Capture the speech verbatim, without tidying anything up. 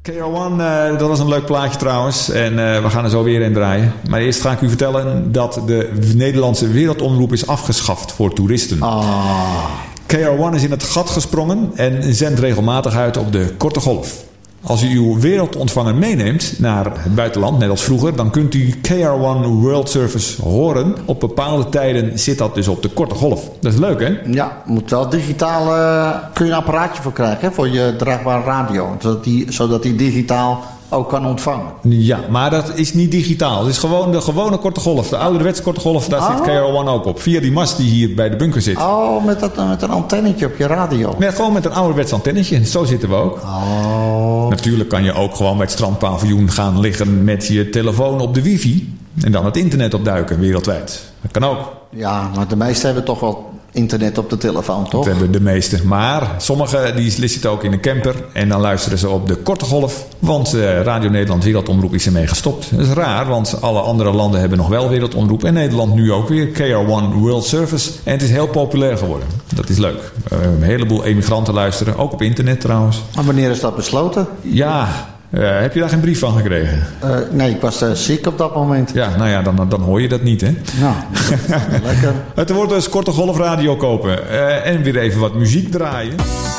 K R one, uh, dat was een leuk plaatje trouwens. En uh, we gaan er zo weer in draaien. Maar eerst ga ik u vertellen dat de Nederlandse wereldomroep is afgeschaft voor toeristen. Ah. K R one is in het gat gesprongen en zendt regelmatig uit op de korte golf. Als u uw wereldontvanger meeneemt naar het buitenland, net als vroeger, dan kunt u K R one World Service horen. Op bepaalde tijden zit dat dus op de korte golf. Dat is leuk, hè? Ja, moet wel digitaal, uh, kun je een apparaatje voor krijgen, hè, voor je draagbare radio. Zodat die, zodat die digitaal ook kan ontvangen. Ja, maar dat is niet digitaal. Het is gewoon de gewone korte golf. De ouderwetse korte golf, daar oh. zit K R one ook op. Via die mast die hier bij de bunker zit. Oh, met, dat, met een antennetje op je radio. Ja, gewoon met een ouderwets antennetje. Zo zitten we ook. Oh. Natuurlijk kan je ook gewoon bij het strandpaviljoen gaan liggen met je telefoon op de wifi. En dan het internet opduiken, wereldwijd. Dat kan ook. Ja, maar de meesten hebben toch wel internet op de telefoon, toch? Dat hebben de meesten. Maar sommigen die zitten ook in een camper en dan luisteren ze op de korte golf. Want uh, Radio Nederland Wereldomroep is ermee gestopt. Dat is raar, want alle andere landen hebben nog wel Wereldomroep. En Nederland nu ook weer. K R one World Service. En het is heel populair geworden. Dat is leuk. Uh, een heleboel emigranten luisteren. Ook op internet trouwens. Maar wanneer is dat besloten? Ja... Uh, heb je daar geen brief van gekregen? Uh, nee, ik was uh, ziek op dat moment. Ja, nou ja, dan, dan hoor je dat niet, hè? Nou, lekker. Het wordt dus korte golfradio kopen. Uh, en weer even wat muziek draaien.